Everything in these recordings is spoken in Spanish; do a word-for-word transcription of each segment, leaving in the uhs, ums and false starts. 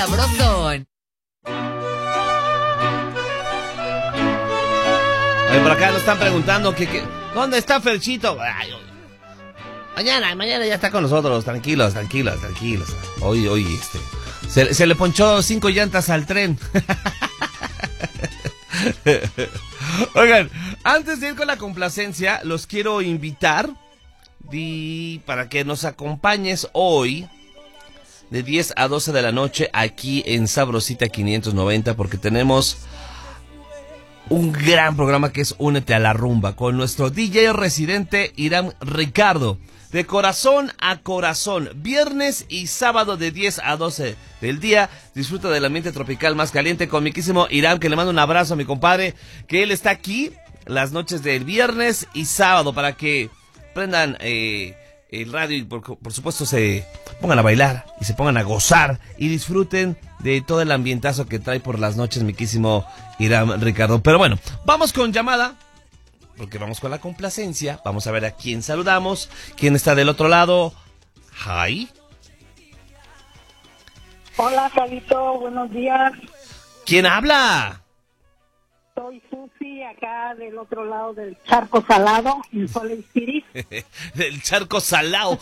sabrosón. Oye, por acá nos están preguntando que, que ¿dónde está Ferchito? Ay, oye. Mañana, mañana ya está con nosotros, tranquilos, tranquilos, tranquilos. Hoy, hoy, este, se, se le ponchó cinco llantas al tren. Oigan, antes de ir con la complacencia, los quiero invitar di, para que nos acompañes hoy de diez a doce de la noche aquí en Sabrosita quinientos noventa, porque tenemos un gran programa que es Únete a la Rumba con nuestro D J residente Irán Ricardo. De corazón a corazón, viernes y sábado de diez a doce del día. Disfruta del ambiente tropical más caliente con mi quísimo Irán, que le mando un abrazo a mi compadre, que él está aquí las noches del viernes y sábado para que prendan eh, el radio y por, por supuesto se pongan a bailar y se pongan a gozar y disfruten de todo el ambientazo que trae por las noches mi quísimo Irán Ricardo. Pero bueno, vamos con llamada, porque vamos con la complacencia. Vamos a ver a quién saludamos. ¿Quién está del otro lado? Hi. Hola, Carlito, buenos días. ¿Quién habla? Soy Susi, acá del otro lado del charco salado, en Salt Lake City. Del charco salado.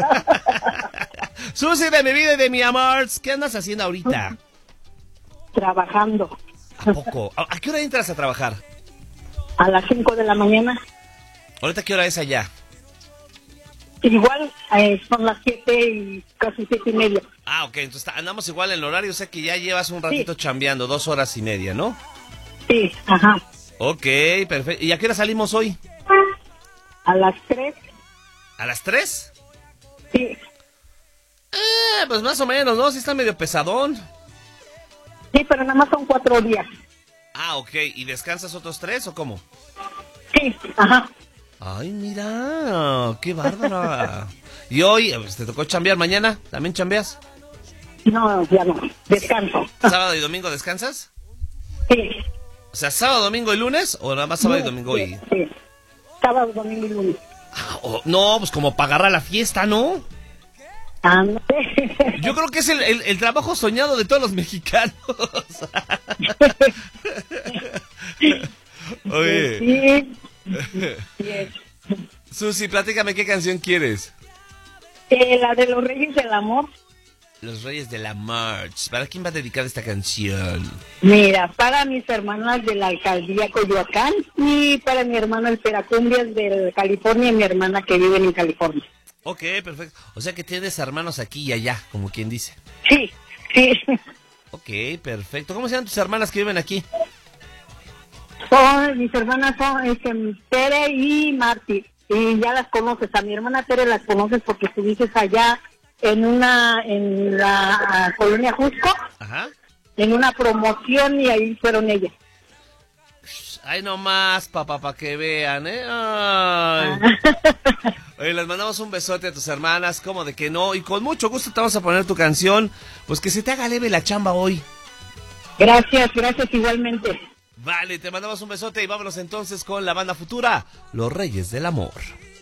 Susi, de mi vida y de mi amor, ¿qué andas haciendo ahorita? Trabajando. ¿A poco? ¿A, a qué hora entras a trabajar? A las cinco de la mañana. ¿Ahorita qué hora es allá? Igual, eh, son las siete y casi siete y media. Ah, ok, entonces está, andamos igual en el horario, o sea que ya llevas un ratito sí. chambeando, dos horas y media, ¿no? Sí, ajá. Ok, perfecto. ¿Y a qué hora salimos hoy? A las tres. ¿A las tres? Sí. Eh, pues más o menos, ¿no? Sí está medio pesadón. Sí, pero nada más son cuatro días. Ah, ok. ¿Y descansas otros tres o cómo? Sí, ajá. Ay, mira, qué bárbara. ¿Y hoy pues, te tocó chambear? ¿Mañana también chambeas? No, ya no. Descanso. ¿Sábado y domingo descansas? Sí. O sea, ¿sábado, domingo y lunes? ¿O nada más sábado No, y domingo sí, y...? Sí. Sábado, domingo y lunes. Ah, oh, no, pues como para agarrar la fiesta, ¿no? Ah, no sé. Yo creo que es el, el, el trabajo soñado de todos los mexicanos. Oye. Sí. Sí. Susi, platícame qué canción quieres. Eh, la de los Reyes del Amor. Los Reyes de la March. ¿Para quién va a dedicar esta canción? Mira, para mis hermanas de la alcaldía Coyoacán y para mi hermano el Peracumbias de California y mi hermana que vive en California. Ok, perfecto. O sea que tienes hermanos aquí y allá, como quien dice. Sí, sí. Ok, perfecto. ¿Cómo se llaman tus hermanas que viven aquí? Son, mis hermanas son este, Tere y Marti. Y ya las conoces. A mi hermana Tere las conoces porque estuviste allá en una, en la uh, colonia Jusco. Ajá. En una promoción y ahí fueron ellas. Ay, nomás, papá, para que vean, ¿eh? Ay. Oye, les mandamos un besote a tus hermanas, como de que no, y con mucho gusto te vamos a poner tu canción, pues que se te haga leve la chamba hoy. Gracias, gracias igualmente. Vale, te mandamos un besote y vámonos entonces con la banda futura, Los Reyes del Amor.